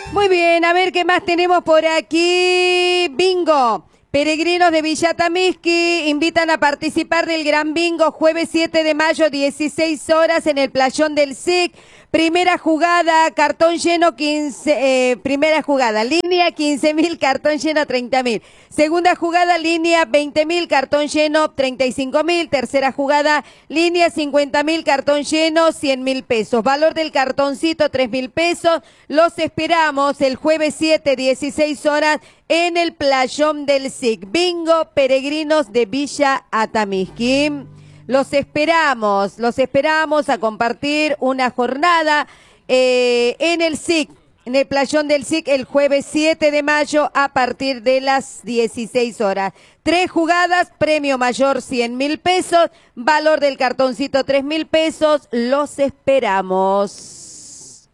Muy bien, a ver qué más tenemos por aquí. Bingo. Peregrinos de Villa Atamisqui invitan a participar del Gran Bingo jueves 7 de mayo, 16 horas en el Playón del SIC. Primera jugada, cartón lleno 15, primera jugada, línea 15.000, cartón lleno 30.000. Segunda jugada, línea 20.000, cartón lleno 35.000. Tercera jugada, línea 50.000, cartón lleno 100.000 pesos. Valor del cartoncito 3.000 pesos. Los esperamos el jueves 7, 16 horas en el Playón del SIC. Bingo, peregrinos de Villa Atamisqui. Los esperamos a compartir una jornada en el SIC, en el Playón del SIC, el jueves 7 de mayo a partir de las 16 horas. 3 jugadas, premio mayor 100.000 pesos, valor del cartoncito 3.000 pesos. Los esperamos.